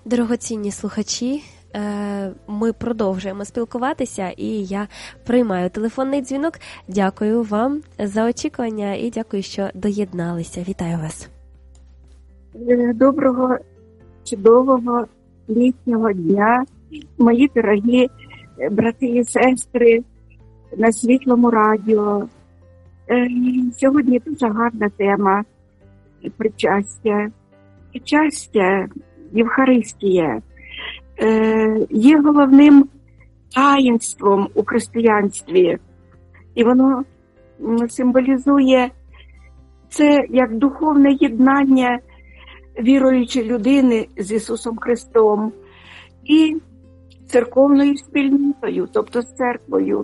Дорогоцінні слухачі, ми продовжуємо спілкуватися, і я приймаю телефонний дзвінок. Дякую вам за очікування і дякую, що доєдналися. Вітаю вас. Доброго, чудового літнього дня, мої дорогі брати і сестри на Світлому радіо. Сьогодні дуже гарна тема – причастя. Причастя, Євхаристія, є головним таїнством у християнстві. І воно символізує це як духовне єднання віруючої людини з Ісусом Христом і церковною спільнотою, тобто з церквою.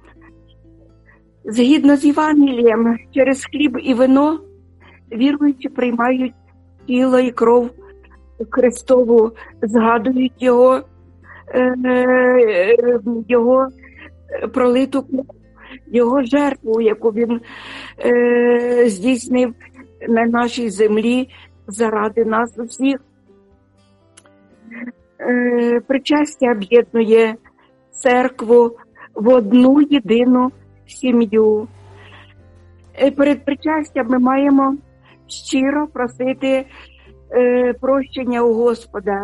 Згідно з Євангелієм, через хліб і вино віруючі приймають тіло і кров Христову, згадують його пролиту кров, його жертву, яку він здійснив на нашій землі заради нас усіх. Причастя об'єднує церкву в одну єдину сім'ю. Перед причастям ми маємо щиро просити прощення у Господа.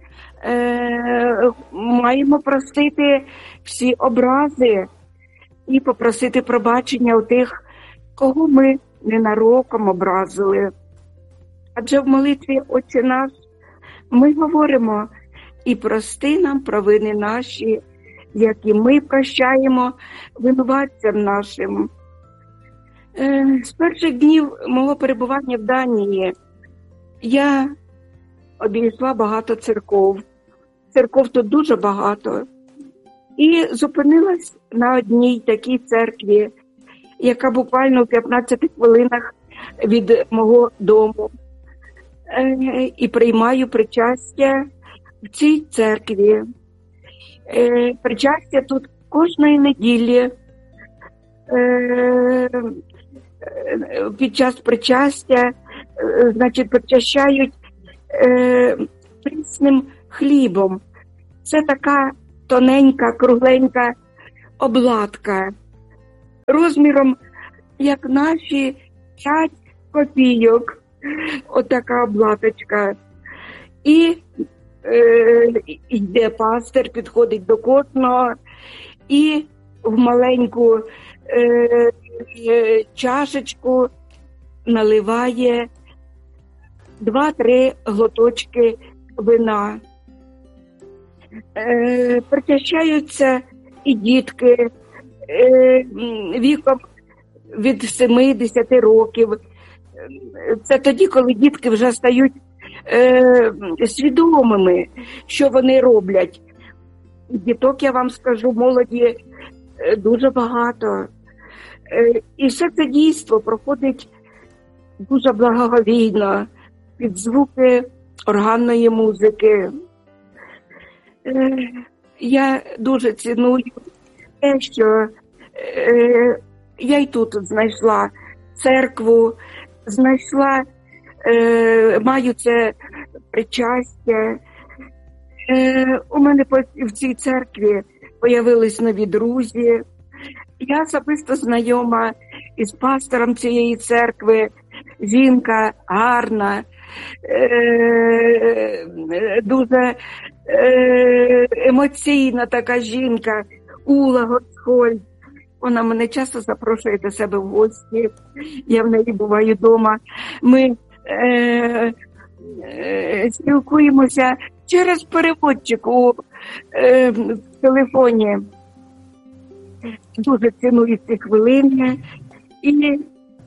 Маємо простити всі образи і попросити пробачення у тих, кого ми ненароком образили. Адже в молитві «Отче наш» ми говоримо: «І прости нам провини наші, як і ми прощаємо винуватцям нашим». З перших днів мого перебування в Данії я обійшла багато церков. Церков тут дуже багато. І зупинилась на одній такій церкві, яка буквально в 15 хвилинах від мого дому. І приймаю причастя в цій церкві. Причастя тут кожної неділі. Під час причастя, значить, причащають прісним хлібом. Це така тоненька, кругленька обладка, розміром, як наші 5 копійок. Отака обладочка. І йде пастир, підходить до кожного і в маленьку чашечку наливає 2-3 глоточки вина. Причащаються і дітки віком від 7-10 років. Це тоді, коли дітки вже стають свідомими, що вони роблять. Діток, я вам скажу, молоді дуже багато. І все це дійство проходить дуже благоговійно, під звуки органної музики. Я дуже ціную те, що я й тут знайшла церкву, знайшла, маю це причастя. У мене в цій церкві появились нові друзі. Я особисто знайома із пастором цієї церкви. Жінка гарна, дуже емоційна така жінка, Ула Гоцхольд. Вона мене часто запрошує до себе в гості. Я в неї буваю вдома. Ми спілкуємося через переводчик у телефоні. Дуже ціную ці хвилини і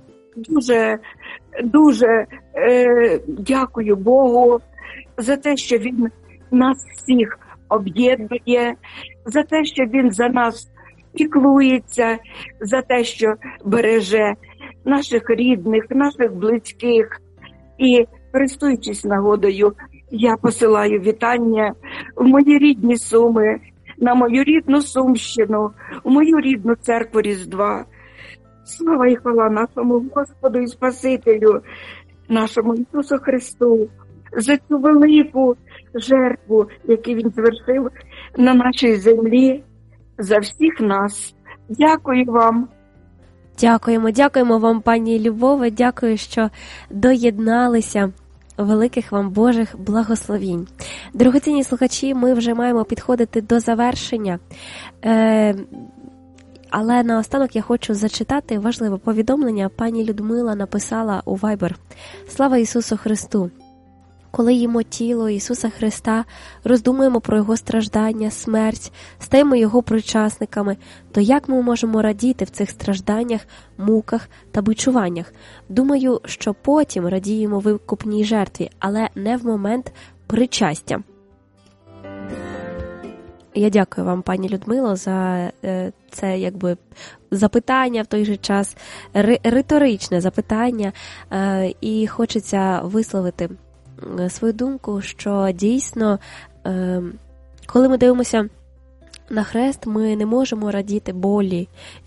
дуже дякую Богу за те, що Він нас всіх об'єднує, за те, що Він за нас піклується, за те, що береже наших рідних, наших близьких. І, користуючись нагодою, я посилаю вітання в мої рідні Суми, на мою рідну Сумщину, у мою рідну церкву Різдва. Слава і хвала нашому Господу і Спасителю, нашому Ісусу Христу, за цю велику жертву, яку він звершив на нашій землі за всіх нас. Дякую вам. Дякуємо вам, пані Любове, дякую, що доєдналися. Великих вам Божих благословінь. Дорогоцінні слухачі, ми вже маємо підходити до завершення. Але наостанок я хочу зачитати важливе повідомлення. Пані Людмила написала у Viber. Слава Ісусу Христу! Коли їмо тіло Ісуса Христа, роздумуємо про Його страждання, смерть, стаємо Його причасниками, то як ми можемо радіти в цих стражданнях, муках та бичуваннях? Думаю, що потім радіємо викупній жертві, але не в момент причастя. Я дякую вам, пані Людмило, за це запитання, в той же час риторичне запитання, і хочеться висловити свою думку, що дійсно, коли ми дивимося на хрест, ми не можемо радіти болі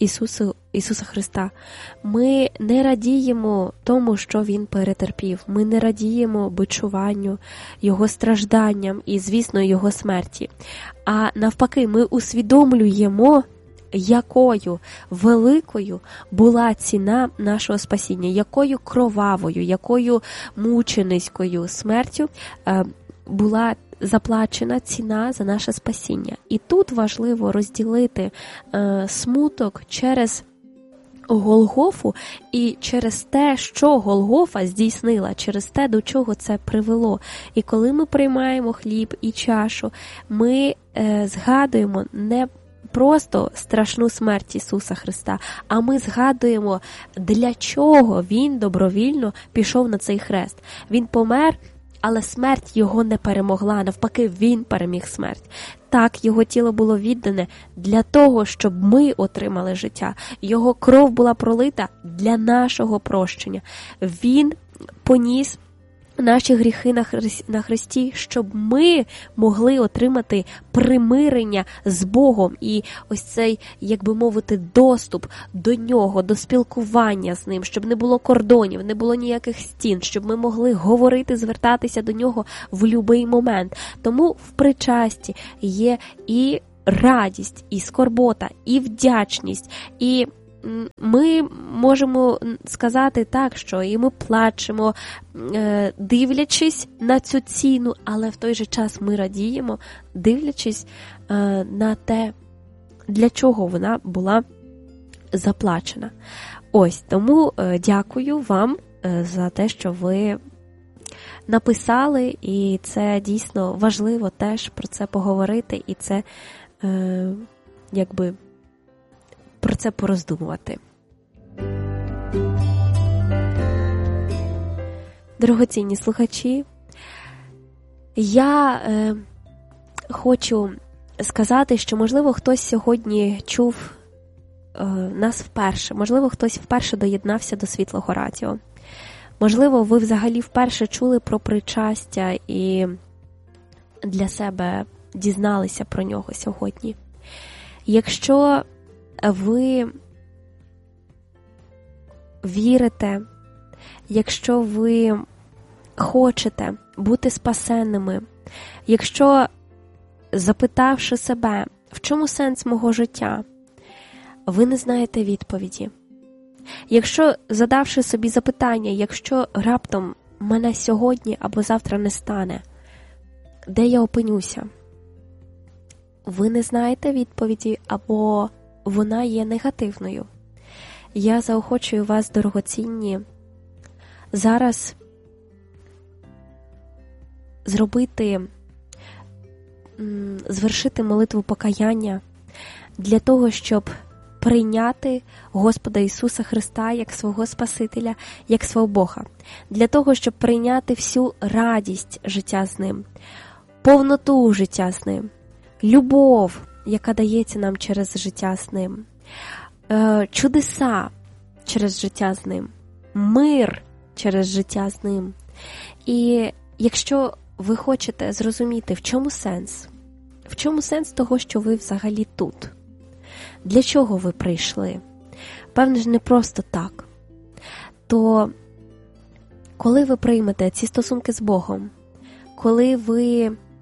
Ісуса Христа. Ми не радіємо тому, що Він перетерпів. Ми не радіємо бичуванню, Його стражданням і, звісно, Його смерті. А навпаки, ми усвідомлюємо, якою великою була ціна нашого спасіння, якою кровавою, якою мученицькою смертю була заплачена ціна за наше спасіння. І тут важливо розділити смуток через Голгофу і через те, що Голгофа здійснила, через те, до чого це привело. І коли ми приймаємо хліб і чашу, ми згадуємо не просто страшну смерть Ісуса Христа, а ми згадуємо, для чого Він добровільно пішов на цей хрест. Він помер, але смерть його не перемогла, навпаки, Він переміг смерть. Так, його тіло було віддане для того, щоб ми отримали життя. Його кров була пролита для нашого прощення. Він поніс наші гріхи на Христі, щоб ми могли отримати примирення з Богом і ось цей, як би мовити, доступ до Нього, до спілкування з Ним, щоб не було кордонів, не було ніяких стін, щоб ми могли говорити, звертатися до Нього в будь-який момент. Тому в причасті є і радість, і скорбота, і вдячність, і ми можемо сказати так, що і ми плачемо, дивлячись на цю ціну, але в той же час ми радіємо, дивлячись на те, для чого вона була заплачена. Ось, тому дякую вам за те, що ви написали, і це дійсно важливо теж про це поговорити, і це, про це пороздумувати. Дорогоцінні слухачі, я хочу сказати, що, можливо, хтось сьогодні чув нас вперше, можливо, хтось вперше доєднався до Світлого Радіо. Можливо, ви взагалі вперше чули про причастя і для себе дізналися про нього сьогодні. Якщо ви вірите, якщо ви хочете бути спасенними, якщо, запитавши себе, в чому сенс мого життя, ви не знаєте відповіді. Якщо, задавши собі запитання, якщо раптом мене сьогодні або завтра не стане, де я опинюся? Ви не знаєте відповіді або вона є негативною. Я заохочую вас, дорогоцінні, зараз звершити молитву покаяння для того, щоб прийняти Господа Ісуса Христа як свого Спасителя, як свого Бога. Для того, щоб прийняти всю радість життя з Ним, повноту життя з Ним, любов, яка дається нам через життя з Ним, чудеса через життя з Ним, мир через життя з Ним. І якщо ви хочете зрозуміти, в чому сенс того, що ви взагалі тут, для чого ви прийшли, певно ж не просто так, то коли ви приймете ці стосунки з Богом, коли ви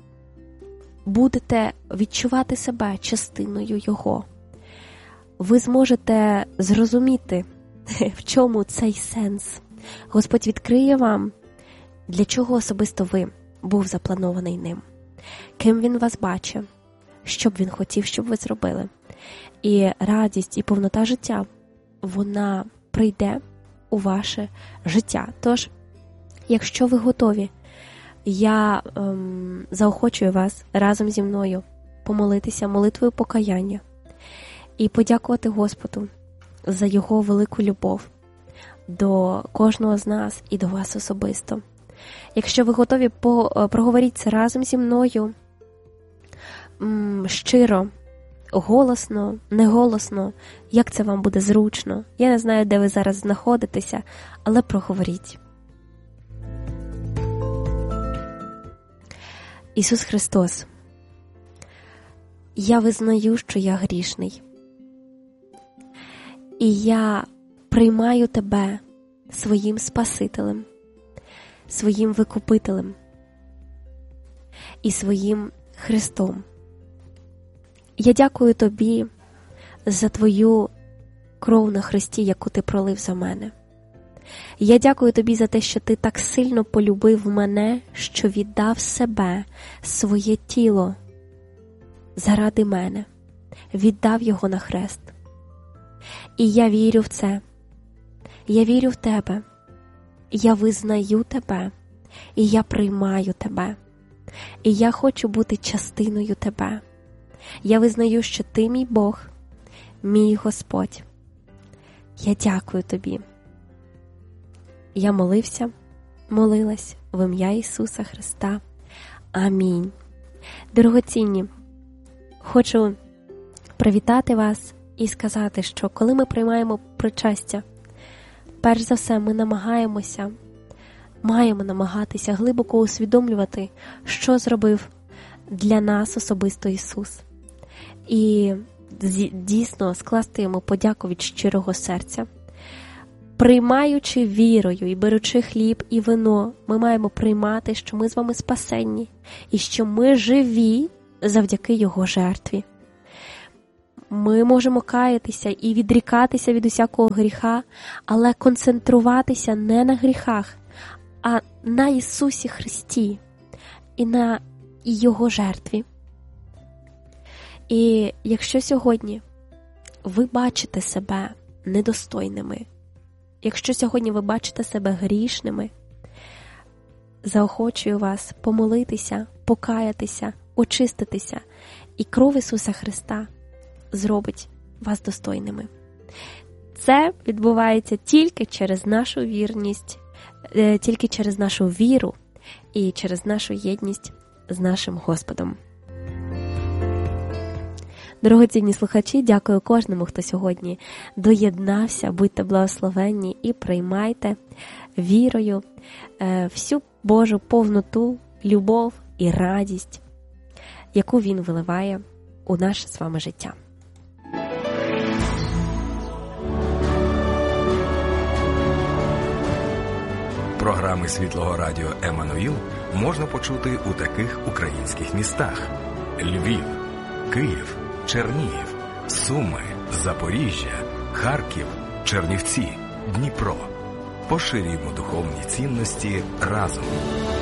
будете відчувати себе частиною Його. Ви зможете зрозуміти, в чому цей сенс. Господь відкриє вам, для чого особисто ви був запланований ним. Ким Він вас бачить, що б Він хотів, щоб ви зробили. І радість, і повнота життя, вона прийде у ваше життя. Тож, якщо ви готові, я заохочую вас разом зі мною помолитися молитвою покаяння і подякувати Господу за Його велику любов до кожного з нас і до вас особисто. Якщо ви готові, проговоріть це разом зі мною, щиро, голосно, неголосно, як це вам буде зручно. Я не знаю, де ви зараз знаходитеся, але проговоріть. Ісус Христос, я визнаю, що я грішний. І я приймаю Тебе своїм Спасителем, своїм Викупителем і своїм Христом. Я дякую Тобі за Твою кров на хресті, яку Ти пролив за мене. Я дякую Тобі за те, що Ти так сильно полюбив мене, що віддав себе, своє тіло заради мене, віддав його на хрест. І я вірю в це. Я вірю в Тебе. Я визнаю Тебе. І я приймаю Тебе. І я хочу бути частиною Тебе. Я визнаю, що Ти мій Бог, мій Господь. Я дякую Тобі. Я молилась в ім'я Ісуса Христа. Амінь. Дорогоцінні, хочу привітати вас і сказати, що коли ми приймаємо причастя, перш за все ми маємо намагатися глибоко усвідомлювати, що зробив для нас особисто Ісус. І дійсно скласти Йому подяку від щирого серця. Приймаючи вірою і беручи хліб і вино, ми маємо приймати, що ми з вами спасенні і що ми живі завдяки Його жертві. Ми можемо каятися і відрікатися від усякого гріха, але концентруватися не на гріхах, а на Ісусі Христі і на Його жертві. І якщо сьогодні ви бачите себе недостойними, якщо сьогодні ви бачите себе грішними, заохочую вас помолитися, покаятися, очиститися, і кров Ісуса Христа зробить вас достойними. Це відбувається тільки через нашу вірність, тільки через нашу віру і через нашу єдність з нашим Господом. Дорогоцінні слухачі, дякую кожному, хто сьогодні доєднався. Будьте благословенні і приймайте вірою всю Божу повноту, любов і радість, яку Він виливає у наше з вами життя. Програми Світлого Радіо «Еммануїл» можна почути у таких українських містах: Львів, Київ, Чернігів, Суми, Запоріжжя, Харків, Чернівці, Дніпро. Поширюємо духовні цінності разом.